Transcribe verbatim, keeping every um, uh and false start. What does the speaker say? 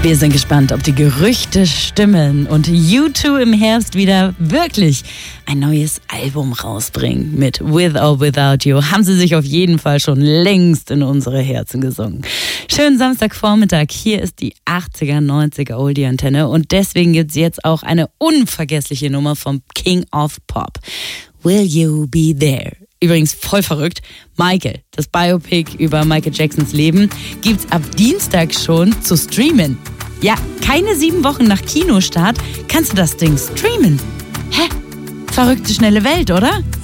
Wir sind gespannt, ob die Gerüchte stimmen und U zwei im Herbst wieder wirklich ein neues Album rausbringen. Mit With or Without You haben sie sich auf jeden Fall schon längst in unsere Herzen gesungen. Schönen Samstagvormittag, hier ist die achtziger, neunziger Oldie-Antenne und deswegen gibt es jetzt auch eine unvergessliche Nummer vom King of Pop. Will You Be There? Übrigens voll verrückt. Michael, das Biopic über Michael Jacksons Leben, gibt's ab Dienstag schon zu streamen. Ja, keine sieben Wochen nach Kinostart kannst du das Ding streamen. Hä? Verrückte schnelle Welt, oder?